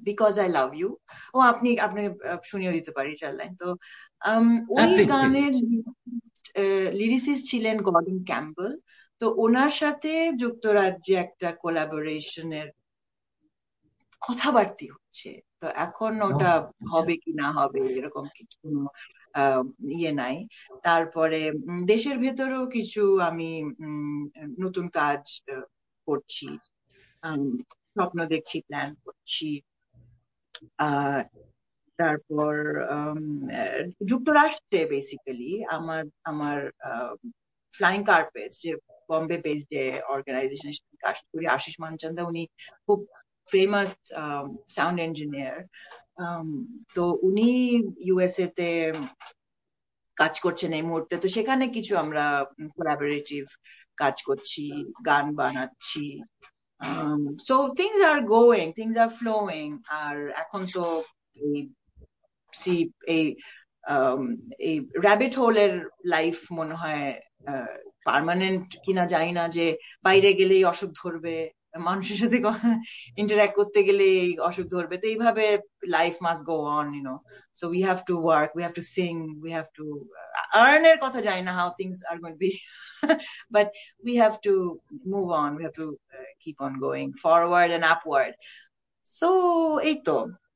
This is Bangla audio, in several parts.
Because I love you. ও আপনি শুনিয়ে দিতে পারি 4 লাইন। তো ওই প্লিজ প্লিজ। গানের লিরিসিস্ট ছিলেন গর্ডন ক্যাম্পবেল। তো ওনার সাথে যুক্তরাজ্যে একটা কোলাবোরেশনের কথাবার্তি হচ্ছে। তো এখন ওটা হবে কি না হবে এরকম কিছু কোনো ইয়ে নাই। তারপরে দেশের ভেতরেও কিছু আমি নতুন কাজ করছি, স্বপ্ন দেখছি, প্ল্যান করছি। তারপর যুক্তরাষ্ট্রে বেসিক্যালি আমার আমার ফ্লাইং কার্পেট যে বম্বে বেসড যে অর্গানাইজেশন কাজ করি, আশিস মানচান্দা উনি খুব ফেমাস সাউন্ড ইঞ্জিনিয়ার। তো উনি ইউএসএ তে কাজ করছেন এই মুহূর্তে। তো সেখানে কিছু আমরা কোলাবোরেটিভ কাজ করছি, গান বানাচ্ছি। So things are going, things are flowing. আর এখন তো এই এই এই র্যাবিট হোলের লাইফ মনে হয় পার্মানেন্ট কিনা জানি না, যে বাইরে গেলেই অসুখ ধরবে, মানুষের সাথে ইন্টারঅ্যাক্ট করতে গেলে এই অসুখ ধরবে। তো এইভাবে life must go on, so we have to work, we have to Singh, we have to earn এর কথা জানি না how things are going to B, but we have to move on, we have to keep on going forward and upward. So এই তো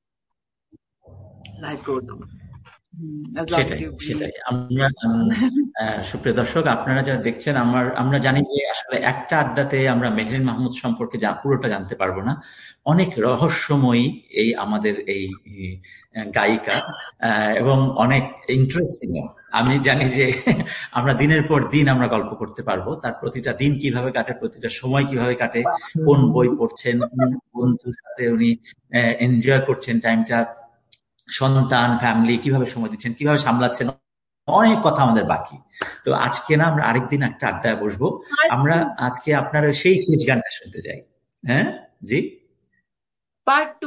লাইফ গোজ অন। সেটাই আমরা সুপ্রিয় দর্শক, আপনারা যারা দেখছেন, আমরা জানি যে আসলে একটা আড্ডাতে আমরা মেহরিন মাহমুদ সম্পর্কে পুরোটা জানতে পারবো না। অনেক রহস্যময়ী এই আমাদের এই গায়িকা, এবং অনেক ইন্টারেস্টিং। আমি জানি যে আমরা দিনের পর দিন আমরা গল্প করতে পারবো, তার প্রতিটা দিন কিভাবে কাটে, প্রতিটা সময় কিভাবে কাটে, কোন বই পড়ছেন, কোন বন্ধুর সাথে উনি এনজয় করছেন টাইমটা, সন্তান, ফ্যামিলি কিভাবে সময় দিচ্ছেন, কিভাবে সামলাচ্ছেন, অনেক কথা আমাদের বাকি। তো আজকে না আমরা আরেকদিন একটা আড্ডায় বসবো। আমরা আজকে আপনার সেই শেষ গানটা শুনতে চাই। হ্যাঁ জি, পার্ট টু।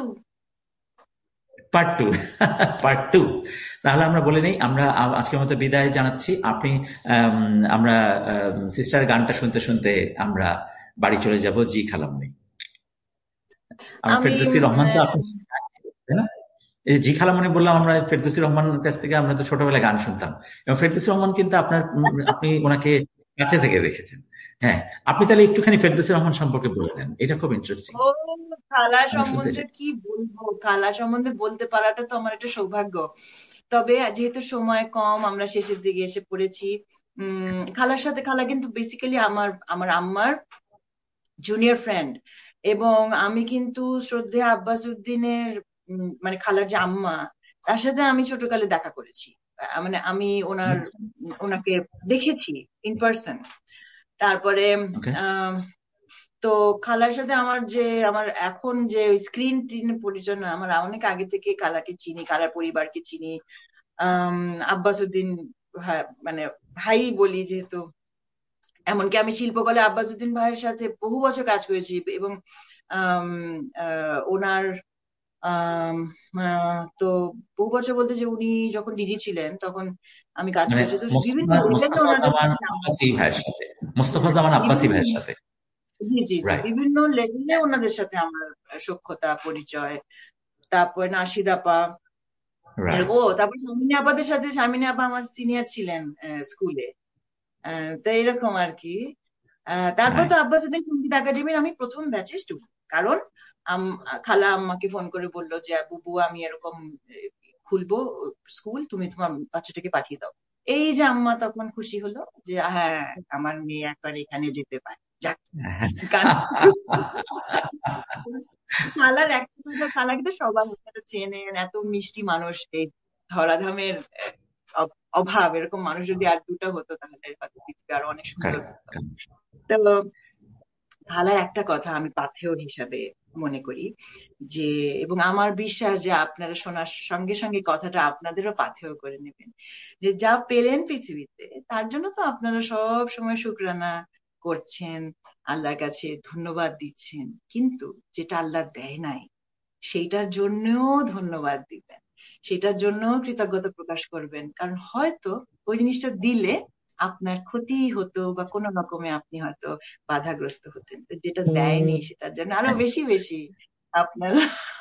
Part two. তাহলে আমরা বলে নেই, আমরা আজকের মতো বিদায় জানাচ্ছি। আমরা সিস্টার গানটা শুনতে শুনতে আমরা বাড়ি চলে যাব। জি খালামণি, আমরা ফেরদৌসী রহমান তো আপনি, তাই না? এই জি খালামণি বললাম, আমরা ফেরদৌসী রহমানের কাছ থেকে আমরা তো ছোটবেলায় গান শুনতাম, এবং ফেরদৌসী রহমান কিন্তু আপনি ওনাকে কাছে থেকে দেখেছেন। হ্যাঁ, আপনি তাহলে একটুখানি ফেরদৌসী রহমান সম্পর্কে বলে দেন, এটা খুব ইন্টারেস্টিং। ও, খালা সম্বন্ধে কি বলবো, খালা সম্বন্ধে বলতে পারাটা তো আমার একটা সৌভাগ্য। তবে যেহেতু সময় কম, আমরা শেষের দিকে এসে পড়েছি। খালা কিন্তু বেসিক্যালি আমার আম্মার জুনিয়র ফ্রেন্ড, এবং আমি কিন্তু শ্রদ্ধেয় আব্বাস উদ্দিনের মানে খালার যে আম্মা, তার সাথে আমি ছোটকালে দেখা করেছি। মানে আমি ওনাকে দেখেছি ইন পার্সন। তারপরে তো খালার সাথে আমার এখন যে স্ক্রিন টিনে পরিচয় নয়, আমার অনেক আগে থেকে খালাকে চিনি, খালার পরিবারকে চিনি। আব্বাস উদ্দিন মানে ভাই বলি যেহেতু, এমনকি আমি শিল্পকলা আব্বাস উদ্দিন ভাইয়ের সাথে বহু বছর কাজ করেছি, এবং ওনার তো বহু বছর বলতে যে উনি যখন ডিজি ছিলেন তখন আমি কাজ করেছি। তো বিভিন্ন লেভেলে ওনাদের মোস্তফা জামান আব্বাসী ভাইয়ের সাথে, জি জি জি, বিভিন্ন লেভেলে ওনাদের সাথে আমার সখ্যতা পরিচয়। তারপর নাশিদ আপা, তারপর শামিনী আপাদের সাথে, শামিনী আপা আমার সিনিয়র ছিলেন স্কুলে। তো এরকম আর কি। তারপর তো আব্বাস উদ্দিন সঙ্গীত একাডেমির আমি প্রথম ব্যাচের স্টুডেন্ট, কারণ খালা আম্মাকে ফোন করে বললো যে বুবু আমি এরকম খুলবো স্কুল, তুমি তোমার বাচ্চাটাকে পাঠিয়ে দাও। এই যে আম্মা তখন খুশি হলো যে হ্যাঁ আমার মেয়ে একবার এখানে যেতে পারে, যাক। খালার একটা কথা, খালাকে তো সবাই চেনেন, এত মিষ্টি মানুষ, এই ধরাধামের অভাব, এরকম মানুষ যদি আর দুটো হতো তাহলে হয়তো পৃথিবী আরো অনেক সুন্দর হতো। তো খালার একটা কথা আমি পাথেয় হিসাবে মনে করি যে, এবং আমার বিশ্বাস যে আপনারা শোনার সঙ্গে সঙ্গে কথাটা আপনাদেরও পাথেয় করে নেবেন, যে যা পেলেন পৃথিবীতে তার জন্য তো আপনারা সব সময় শুকরানা করছেন, আল্লাহর কাছে ধন্যবাদ দিচ্ছেন, কিন্তু যেটা আল্লাহ দেয় নাই সেইটার জন্যও ধন্যবাদ দিবেন, সেটার জন্য কৃতজ্ঞতা প্রকাশ করবেন। কারণ হয়তো ওই জিনিসটা দিলে আপনার ক্ষতি হতো, বা কোনো রকমে আপনি হয়তো বাধাগ্রস্ত হতেন। তো যেটা দেয়নি সেটার জন্য আরো বেশি বেশি আপনারা